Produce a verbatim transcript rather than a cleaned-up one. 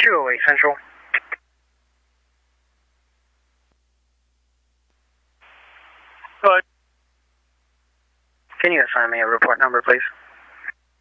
two oh eight Central. Good. Can you assign me a report number, please?